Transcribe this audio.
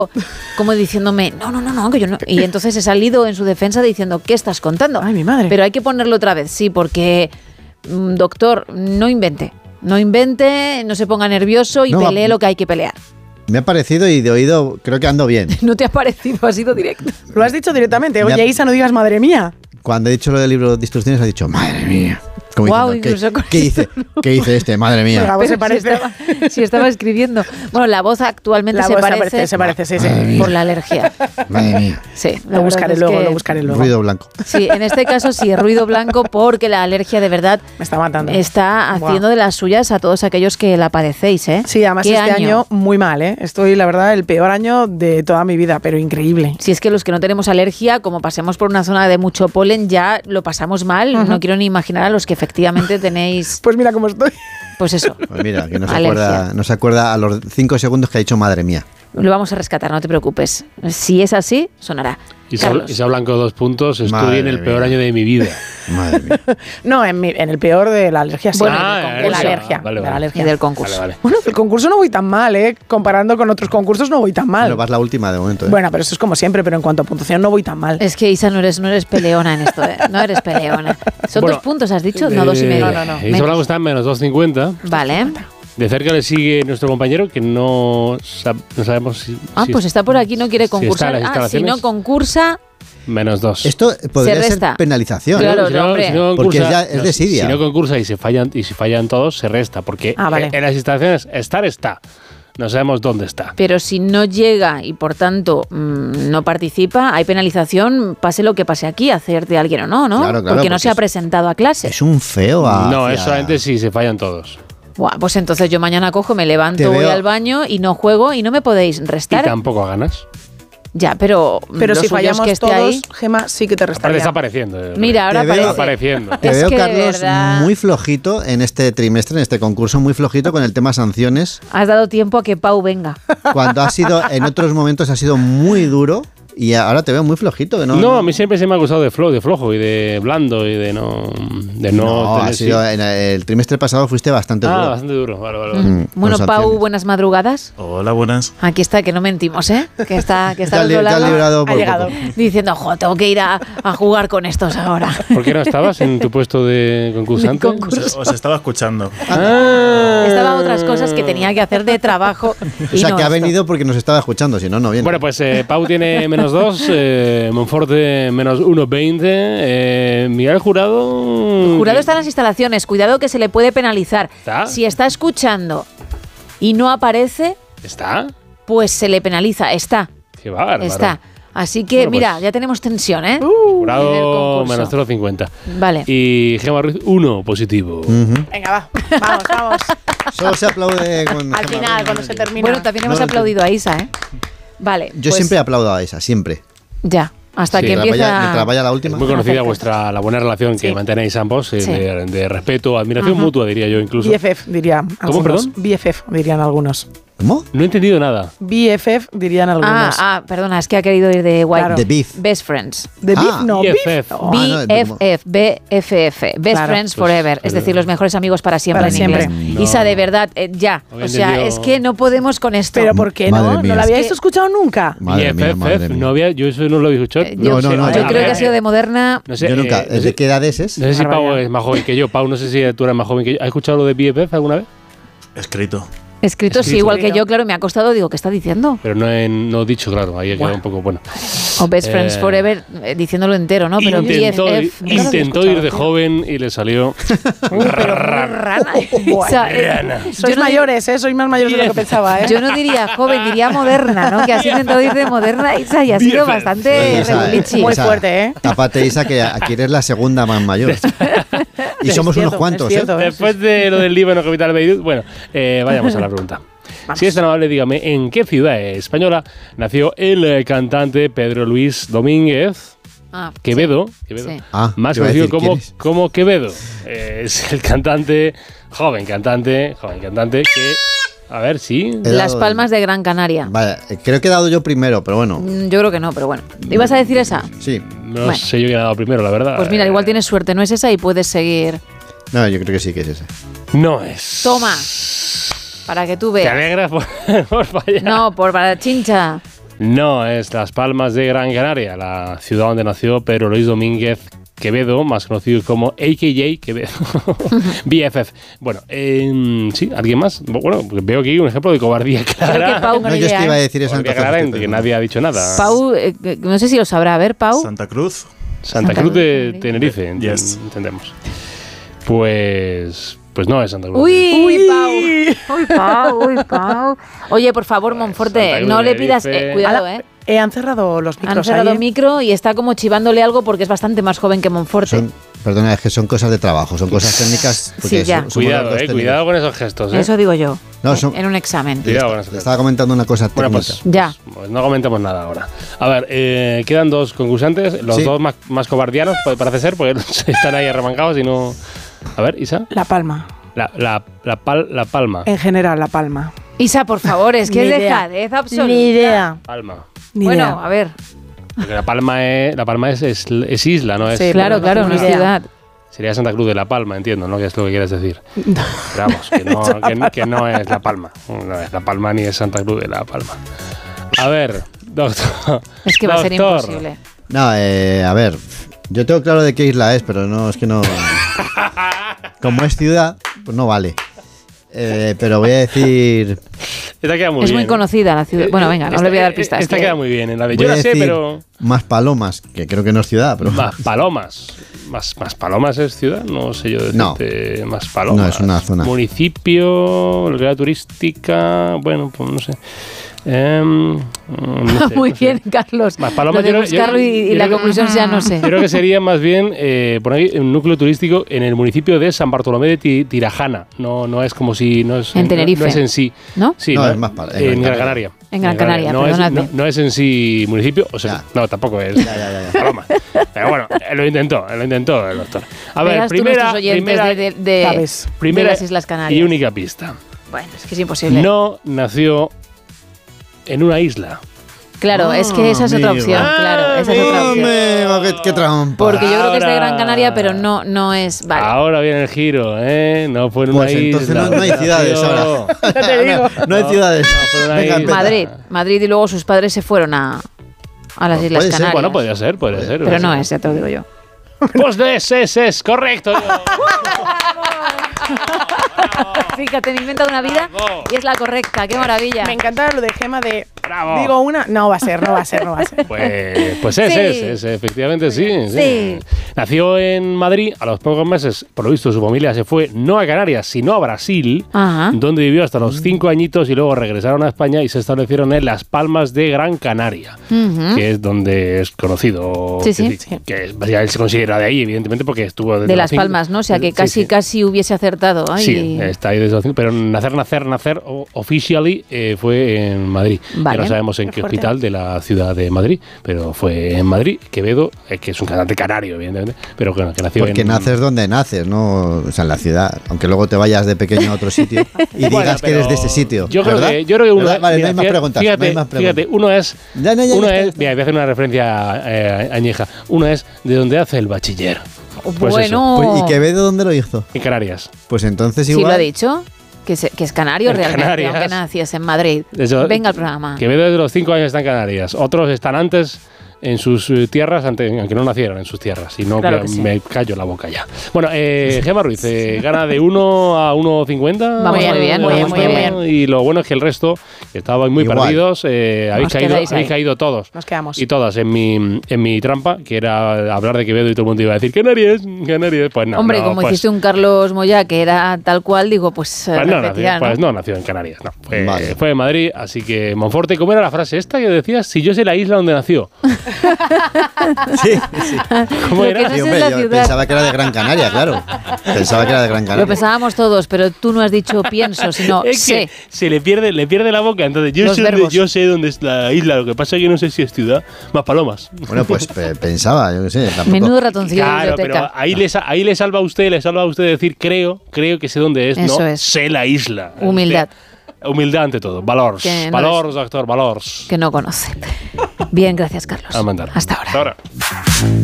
como diciéndome, no, que yo no. Y entonces he salido en su defensa diciendo, ¿qué estás contando? Ay, mi madre. Pero hay que ponerlo otra vez, sí, porque, doctor, no invente, no se ponga nervioso y pelee lo que hay que pelear. Me ha parecido y de oído creo que ando bien. No te ha parecido, ha sido directo. Lo has dicho directamente. Oye, Isa, no digas madre mía. Cuando he dicho lo del libro de instrucciones, ha dicho, madre mía. Como Wow, diciendo, ¿qué dice este? Madre mía. La voz se parece. Si estaba escribiendo. Bueno, la voz actualmente se parece, sí. Por la alergia. Madre mía. Sí, lo buscaré luego. Ruido blanco. Sí, en este caso sí, ruido blanco, porque la alergia de verdad me está matando. Está haciendo de las suyas a todos aquellos que la padecéis, ¿eh? Sí, además este año muy mal, ¿eh? Estoy, la verdad, el peor año de toda mi vida, pero increíble. Si es que los que no tenemos alergia, como pasemos por una zona de mucho polen, ya lo pasamos mal. No quiero ni imaginar a los que efectivamente tenéis. Pues mira cómo estoy. Pues eso. Pues mira, que no se acuerda a los 5 segundos que ha dicho madre mía. Lo vamos a rescatar, no te preocupes. Si es así, sonará. Isa Blanco, 2 puntos. Estoy en el peor año de mi vida. Madre mía. No, en el peor de la alergia. Sí. Bueno, de la alergia. Vale. De la alergia. Y del concurso. Vale. Bueno, el concurso no voy tan mal, ¿eh? Comparando con otros concursos no voy tan mal. Bueno, vas la última de momento, ¿eh? Bueno, pero eso es como siempre, pero en cuanto a puntuación no voy tan mal. Es que Isa, no eres peleona en esto, ¿eh? No eres peleona. Son 2 puntos, ¿has dicho? No, 2,5. No. Isa Blanco está en menos 2,50. Vale. De cerca le sigue nuestro compañero, que no sabemos si... Pues está por aquí, no quiere concursar. Si no concursa... Menos 2. Esto podría ser penalización. Claro, si no hombre. Porque es desidia. Si no concursa y si fallan todos, se resta. Porque vale. En las instalaciones está. No sabemos dónde está. Pero si no llega y por tanto no participa, hay penalización, pase lo que pase aquí, hacerte a alguien o no, ¿no? Claro, porque no se ha presentado a clase. Es un feo. No, es solamente si se fallan todos. Buah, pues entonces yo mañana cojo, me levanto, voy al baño y no juego y no me podéis restar. Y tampoco ganas. Ya, pero si fallamos que esté todos, ahí, Gema, sí que te restaría. Está apareciendo. Mira, ahora apareciendo. Te veo, Carlos, muy flojito en este trimestre, en este concurso, muy flojito con el tema sanciones. Has dado tiempo a que Pau venga. Cuando en otros momentos ha sido muy duro. Y ahora te veo muy flojito. No, a mí siempre se me ha acusado de flojo y de blando y de no ha sido, en el trimestre pasado fuiste bastante duro. Bastante duro. Vale. Bueno, Pau, buenas madrugadas. Hola, buenas. Aquí está, que no mentimos, ¿eh? Que está al otro lado. Ha llegado diciendo, tengo que ir a jugar con estos ahora. ¿Por qué no estabas en tu puesto de concursante? Os estaba escuchando. Estaba otras cosas que tenía que hacer de trabajo. O sea, que ha venido porque nos estaba escuchando, si no viene. Bueno, pues Pau tiene menos 2, Monforte menos 1,20, Miguel Jurado... Jurado está en las instalaciones, cuidado que se le puede penalizar. ¿Está? Si está escuchando y no aparece... ¿Está? Pues se le penaliza, está. Qué bárbaro. Está. Así que, bueno, mira, ya tenemos tensión, ¿eh? Jurado menos 0,50. Vale. Y Gemma Ruiz, 1 positivo. Venga, vamos. Solo se aplaude al final, cuando se termina. Bueno, también hemos aplaudido a Isa, ¿eh? Vale. Yo siempre aplaudo a Isa, siempre. Ya. Hasta que empieza... Mientras vaya la última. Es muy conocida la buena relación que mantenéis ambos, de respeto, admeración mutua, diría yo incluso. BFF, dirían algunos. ¿Cómo, perdón? BFF, dirían algunos. ¿Cómo? No he entendido nada. BFF, dirían algunos. Perdona, es que ha querido ir de white. Claro. The Beef. Best Friends. The Beef, no. BFF. BFF, BFF. Best Friends Forever. Es decir, los mejores amigos para siempre en inglés. No. Isa, de verdad, ya. O sea, es que no podemos con esto. ¿Pero por qué no? ¿No lo habíais escuchado nunca? Madre mía. Yo eso no lo había escuchado. No, yo creo que ha sido de Moderna. No sé, yo nunca. ¿De qué edad es? No sé si Pau es más joven que yo. Pau, no sé si tú eres más joven que yo. ¿Has escuchado lo de BFF alguna vez? Escrito, sí, igual que yo, claro, me ha costado, digo, ¿qué está diciendo? Pero no he dicho, claro, ahí ha quedado un poco bueno. O Best Friends Forever, diciéndolo entero, ¿no? Pero intentó ir de joven y le salió... pero rana. Sois mayores, ¿eh? Sois más mayores de lo que pensaba, ¿eh? Yo no diría joven, diría moderna, ¿no? Que has intentado ir de moderna, Isa, y ha sido bastante regulichi. Muy fuerte, ¿eh? Tápate, Isa, que aquí eres la segunda más mayor. Y somos unos cuantos, ¿eh? Después de lo del Líbano Capital Beirut, bueno, vayamos a la pregunta. Si es tan amable, dígame, ¿en qué ciudad española nació el cantante Pedro Luis Domínguez Quevedo? Sí. Más conocido como Quevedo. Es el joven cantante que... A ver, sí. Las Palmas de Gran Canaria. Vale, creo que he dado yo primero, pero bueno. Yo creo que no, pero bueno. ¿Ibas a decir esa? Sí. No sé yo quién ha dado primero, la verdad. Pues mira, igual tienes suerte, no es esa y puedes seguir. No, yo creo que sí que es esa. No es. Toma. Para que tú veas. ¿Te alegras por fallar? No, para chincha. No, es Las Palmas de Gran Canaria, la ciudad donde nació Pedro Luis Domínguez Quevedo, más conocido como AKJ Quevedo, BFF. Bueno, sí, ¿alguien más? Bueno, veo aquí un ejemplo de cobardía clara. Creo que Pau, No, yo es que iba a decir eso Cobardía antes. clara en que nadie ha dicho nada. Pau, no sé si lo sabrá. A ver, Pau. Santa Cruz. Santa Cruz de Tenerife, Yes. entendemos. Pues no es Santa Cruz. Uy, Pau. Uy, Pau. Oye, por favor, Monforte, Santa Cruz no de le pidas... Tenerife. cuidado, Han cerrado los micros. Han cerrado ahí, micro y está como chivándole algo porque es bastante más joven que Monforte. Perdona, es que son cosas de trabajo, son cosas técnicas. Sí, ya. Cuidado con esos gestos. Eso digo yo. No, En un examen. Cuidado con esos gestos. Estaba comentando una cosa técnica. Bueno, Ya. pues no comentemos nada ahora. A ver, quedan 2 concursantes, los Sí. 2 más cobardianos, parece ser, porque están ahí arremangados y no... A ver, Isa. La Palma. La Palma. En general, La Palma. Isa, por favor, es que Ni es idea. dejadez absoluta. Ni idea. Palma. Ni Bueno, idea. a ver. Porque La Palma es isla, ¿no? Es, Sí, Claro, no claro, tengo una ni idea. ciudad. Sería Santa Cruz de La Palma, entiendo, ¿no? Que es lo que quieres decir. Pero vamos, que no es La Palma. No es La Palma ni es Santa Cruz de La Palma. A ver, doctor. Es que va a ser Doctor. imposible. No, a ver, yo tengo claro de qué isla es, pero no, es que no... Como es ciudad, pues no vale. Pero voy a decir... Esta queda muy Es bien. muy conocida la ciudad. Bueno, venga, no le voy a dar pistas. Esta que- queda muy bien. voy Yo a la sé, decir pero... Maspalomas, que creo que no es ciudad, pero... Palomas. Más Palomas es ciudad, no sé yo decirte. Más Palomas. No, es una zona. Municipio, localidad turística, bueno, pues no sé. No sé, Muy no sé. bien, Carlos. Más Palomas, Lo de yo- buscarlo yo- y yo la creo que- conclusión ya no sé. Yo creo que sería más bien por ahí un núcleo turístico en el municipio de San Bartolomé de Tirajana. No es como si no es En Tenerife. No es en sí. ¿No? Sí, No, es más en Gran Canaria. En Gran Canaria, no es, perdonadme. no es en sí municipio, o sea, Ya. no, tampoco es Paloma. Pero bueno, lo intentó el doctor. A ver, Verás tú primera, nuestros oyentes primera, de ¿Sabes? primera las Islas Canarias. y única pista. Bueno, es que es imposible. No nació en una isla. Claro, es que esa es otra amigo. opción. Claro, esa es otra opción. Amigo, qué trampa. Porque yo creo que es de Ahora- Gran Canaria, pero no es. Vale. Ahora viene el giro, ¿eh? No fue en Pues una entonces isla. no hay ciudades ahora. No hay ciudades. No, fue una Venga, isla. empezá. Madrid y luego sus padres se fueron a las Pues Islas puede ser, Canarias. Bueno, podría ser. Pero no es, ya te lo digo yo. Pues es correcto. Fíjate, me he inventado una vida Bravo. y es la correcta. ¡Qué maravilla! Me encanta lo de Gema de... Bravo. Digo una... No va a ser. Pues Sí. efectivamente sí. Sí. Nació en Madrid, a los pocos meses, por lo visto su familia se fue no a Canarias, sino a Brasil, Ajá. donde vivió hasta los 5 añitos y luego regresaron a España y se establecieron en Las Palmas de Gran Canaria, Ujú. que es donde es conocido, Sí, sí. que básicamente él se considera de ahí, evidentemente, porque estuvo desde De los Las 5. Palmas, ¿no? O sea, que Sí, casi hubiese acertado. Ay. Sí, está ahí desde los 5, pero nacer officially fue en Madrid. Vale. Ya no sabemos en Qué qué fuerte. hospital de la ciudad de Madrid, pero fue en Madrid. Quevedo, que es un cantante canario, evidentemente, pero que nació Porque en... naces donde naces, ¿no? O sea, en la ciudad. Aunque luego te vayas de pequeño a otro sitio y Bueno, digas que pero eres de ese sitio. Yo creo, ¿verdad? que uno... ¿Verdad? Vale, mira, no hay más preguntas. Fíjate, no hay más preguntas. fíjate, uno es... Ya está, Mira, voy a hacer una referencia añeja. Uno es de donde hace el bachiller. Pues Bueno. Pues, ¿y Quevedo dónde lo hizo? En Canarias. Pues entonces Sí, igual... lo ha dicho. Que es canario En realmente, Canarias. aunque naciese en Madrid. Eso- Venga al programa. Quevedo desde los 5 años está en Canarias. Otros están antes en sus tierras, aunque no nacieron en sus tierras. Y no, Claro que que sí. me callo la boca ya. Bueno, Gema Ruiz, gana de 1 a 1,50. Vamos muy bien, muy bien. Y lo bueno es que el resto, que estaban muy Igual. perdidos, habéis quedáis ahí. caído todos. Nos quedamos. Y todas en mi trampa, que era hablar de Quevedo y todo el mundo iba a decir Canarias. Pues no. Hombre, no, como pues, hiciste un Carlos Moya que era tal cual, digo, pues, pues no, repetirá, nació, ¿no? pues no nació en Canarias, no. Vale. Fue en Madrid, así que Monforte, ¿cómo era la frase esta que decías? Si yo sé la isla donde nació. Sí, sí. ¿Cómo Lo era? que no Sí, sé hombre, es la yo ciudad. pensaba que era de Gran Canaria, claro. Pensaba que era de Gran Lo Canaria. pensábamos todos, pero tú no has dicho pienso, sino Es sé. que se le pierde la boca. Entonces, Los verbos. yo sé dónde es la isla. Lo que pasa es que no sé si es ciudad. Más Palomas. Bueno, pues pensaba, yo qué sé. Tampoco. Menudo ratoncillo de Claro, pero biblioteca. ahí le salva a usted decir creo que sé dónde es. Eso no es. sé la isla. Humildad. Humildad ante todo. Valors. Que no Valors, doctor, valors. Que no conoce. Bien, gracias, Carlos. A mandar. Hasta ahora. Hasta ahora.